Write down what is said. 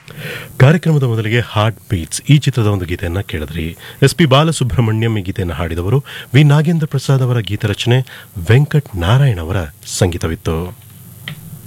ಕಾರ್ಯಕ್ರಮದ ಮೊದಲಿಗೆ heart beats ಈ ಚಿತ್ರದ ಒಂದು ಗೀತೆಯನ್ನು ಕೇಳಿದ್ರಿ. SP ಬಾಲಸುಬ್ರಹ್ಮಣ್ಯಂ ಈ ಗೀತೆಯನ್ನು ಹಾಡಿದವರು. ವಿ ನಾಗೇಂದ್ರ ಪ್ರಸಾದ್ ಅವರ ಗೀತ ರಚನೆ, ವೆಂಕಟ್ ನಾರಾಯಣ್ ಅವರ ಸಂಗೀತವಿತ್ತು.